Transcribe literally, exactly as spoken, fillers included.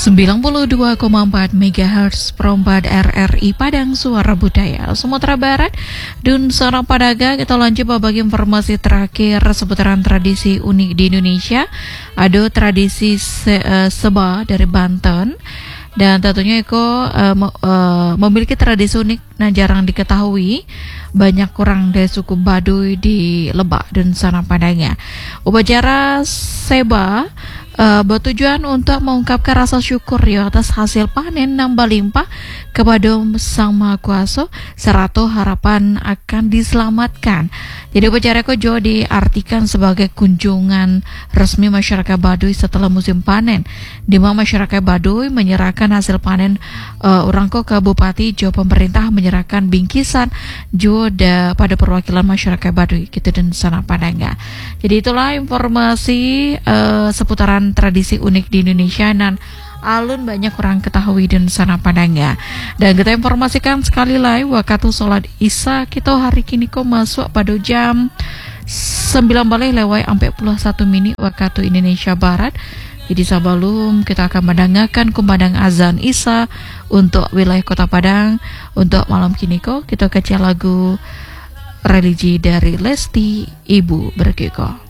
sembilan puluh dua koma empat megahertz Perompak R R I Padang Suara Budaya Sumatera Barat dan seorang Padaga. Kita lanjut berbagi informasi terakhir seputaran tradisi unik di Indonesia. Ada tradisi se uh, Seba dari Banten. Dan tentunya Eko uh, uh, memiliki tradisi unik yang jarang diketahui banyak orang dari suku Baduy di Lebak dan sana Padangnya. Upacara Seba uh, bertujuan untuk mengungkapkan rasa syukur ya atas hasil panen nambah limpah kepada Sang Maha Kuasa serta harapan akan diselamatkan. Jadi upacara Eko juga diartikan sebagai kunjungan resmi masyarakat Baduy setelah musim panen, di mana masyarakat Baduy menyerahkan hasil panen uh, orang ko ke Bupati, jo pemerintah menyerahkan bingkisan jo da, pada perwakilan masyarakat Baduy gitu dan sana Padangnya. Jadi itulah informasi uh, seputaran tradisi unik di Indonesia dan alun banyak orang ketahui dan sana Padangnya. Dan kita informasikan sekali lagi waktu sholat Isya kita hari kini kok masuk pada jam sembilan balik lewat empat puluh satu menit waktu Indonesia Barat. Jadi sebelum kita akan mendengarkan kumandang azan Isya untuk wilayah Kota Padang untuk malam kini kok kita kecil lagu religi dari Lesti Ibu Bergeko.